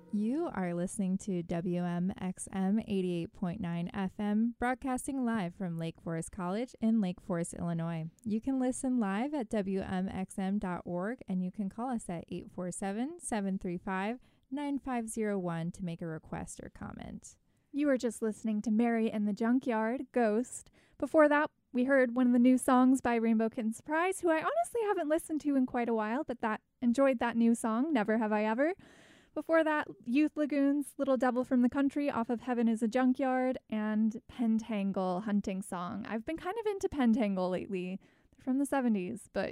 You are listening to WMXM 88.9 FM, broadcasting live from Lake Forest College in Lake Forest, Illinois. You can listen live at WMXM.org, and you can call us at 847-735-9501 to make a request or comment. You were just listening to Mary and the Junkyard, Ghost. Before that, we heard one of the new songs by Rainbow Kitten Surprise, who I honestly haven't listened to in quite a while, but enjoyed that new song, Never Have I Ever. Before that, Youth Lagoon's Little Devil from the Country off of Heaven is a Junkyard, and Pentangle, Hunting Song. I've been kind of into Pentangle lately. They're from the 70s, but,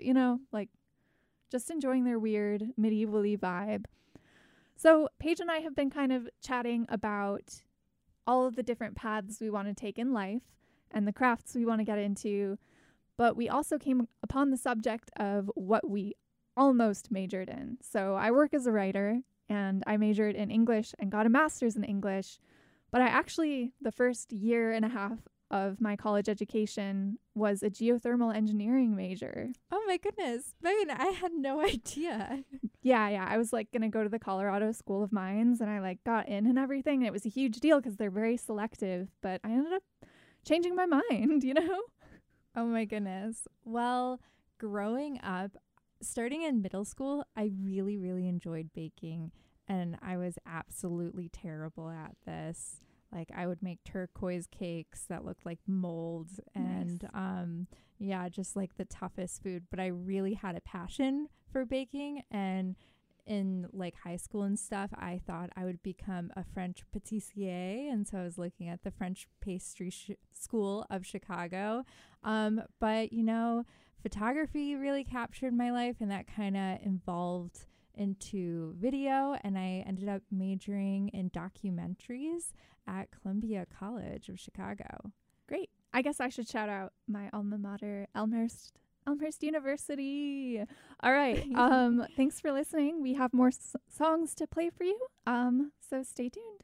just enjoying their weird medieval-y vibe. So Paige and I have been kind of chatting about all of the different paths we want to take in life and the crafts we want to get into, but we also came upon the subject of what we almost majored in. So I work as a writer, and I majored in English and got a master's in English. But the first year and a half of my college education was a geothermal engineering major. Oh my goodness, Megan, I had no idea. Yeah. I was going to go to the Colorado School of Mines, and I got in and everything. And it was a huge deal because they're very selective, but I ended up changing my mind, Oh my goodness. Well, growing up, starting in middle school, I really, really enjoyed baking, and I was absolutely terrible at this. I would make turquoise cakes that looked like molds, and just the toughest food. But I really had a passion for baking, and in high school and stuff, I thought I would become a French pâtissier, and so I was looking at the French Pastry School of Chicago. But photography really captured my life, and that kind of evolved into video, and I ended up majoring in documentaries at Columbia College of Chicago. Great. I guess I should shout out my alma mater, Elmhurst University. All right. Thanks for listening. We have more songs to play for you. So stay tuned.